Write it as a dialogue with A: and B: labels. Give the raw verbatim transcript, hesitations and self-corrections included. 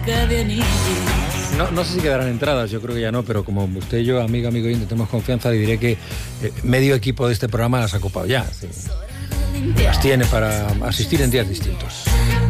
A: No, no sé si quedarán entradas, yo creo que ya no, pero como usted y yo, amiga, amigo, y tenemos confianza, le diré que eh, medio equipo de este programa las ha ocupado ya. Sí. Las tiene para asistir en días distintos.